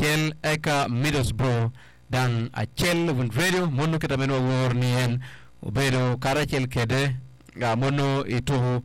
achiel eka Middlesbrough dan achiel Wind Radio mono kita meno warnien obedo karachiel kede mono itu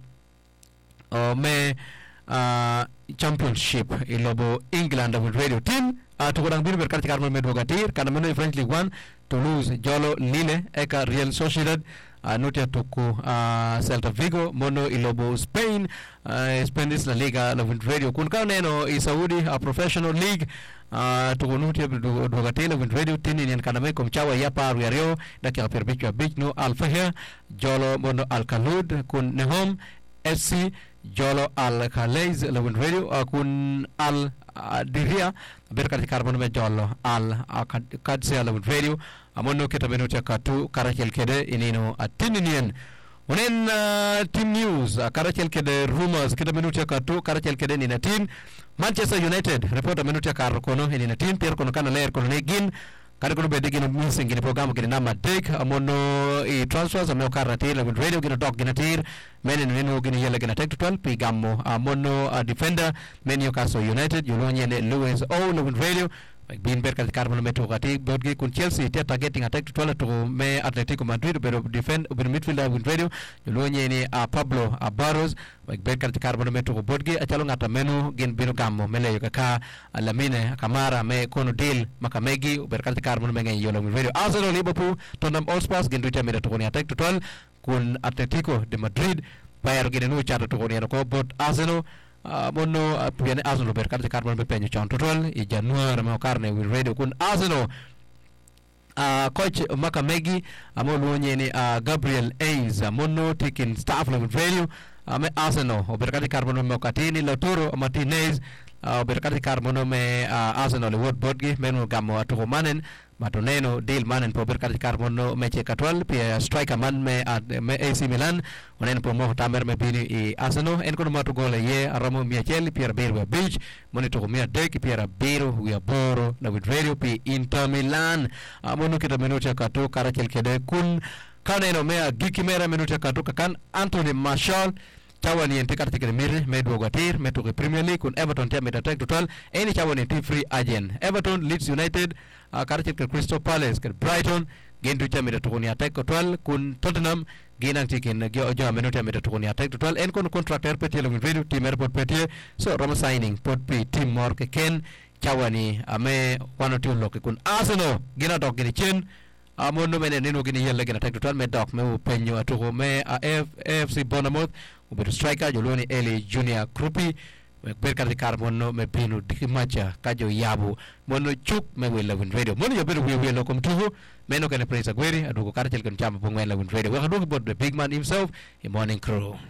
me championship ilobo England Wind Radio team tukurang biru berkati karma medo gatir karena meno French League 1 Toulouse Jolo Lille eka Real Sociedad notia tuku Celta Vigo mono ilobo Spain Spanish La Liga la Wind Radio kun neno i Saudi professional league tuku notia dogatela Wind Radio tini nian kaname komchawa yapa Riario dakia perbichwa beach no Alfahia Jolo mono Al-Khalud kun Nehom FC Jolo Al-Khalez la Wind Radio kun Al-Diria berkati karma me Jolo Al-Kadsia la Wind Radio amono kita menutia katu Karachiel kede inino atininian unen team news Karachiel kede rumors kita menutia katu Karachiel kede nina team Manchester United reporter menutia kar kono nina team per kono kana layer kono negin kada kono bede gina missing gina program gina nama dek amono i transfers ameo karate la Wind Radio gina dog gina tir menen nino gina yela gina tek 12 pi gammo amono defender men Newcastle United yulonye Lewis O la Wind Radio bin berkat karma meto gati bodgi kun Chelsea te targeting attack to tola to me Atletico Madrid pero defend ber midfielder Wind Radio yulonye ni Pablo Barros berkat karma meto bodgi achalo ngata menu gen bino gammo mele yoka Lamine Kamara me kono deal makamegi berkat karma me ngi yolo Wind Radio Arsenal Liverpool Tottenham Hotspur gen duta meto ko ni attack to tol kun Atletico de Madrid Bayern gen no chata to ko ni ko bot Arsenal mono piane Arsenal berkat karma be penyo chon total i January ma karne Wind Radio kun Arsenal coach makamegi amolonye ni Gabriel Ains mono taking staff la Wind Radio me Arsenal berkat karma me katini Lautaro Martinez berkat karma me Arsenal word bodgi meno gammo atoko manen matoneno deal manen po berkat karmono meche katwal pia striker man me AC Milan onen po mo tamer me bini i Arsenal en kono matu gole ye aramo miachel pia beru beach monito ko mia dek pia beru wi aboro na Wind Radio pi Inter Milan amono kita menucha katu Karachiel kede kun kaneno me gikimera menucha katu kan Anthony Martial chawani enti karti kede mirre medwo gatir meto ke Premier League kun Everton te meta tek total eni chawani enti free agent Everton Leeds United karti ke Crystal Palace ke Brighton gendu te meta tokoni attack total kun Tottenham ginang tikin jo menote meta tokoni attack total en kon contractor petie Wind Radio team airport petie so Roma signing pot p team more ke ken chawani ame one or two loke kun Arsenal gina dog gini chen amono mene nino gini yelle gina attack total me dog me penyo atoko me AFC Bournemouth ubedo striker joloni Eli Junior Krupi berkat karmono me pinu dikimacha kajo yabu mono chuk me wela Wind Radio mono yo bedo we lokom tuhu meno kene praise gweri adugo Karachiel kan chamba pongwen la Wind Radio we adugo bod the big man himself in Morning Crew.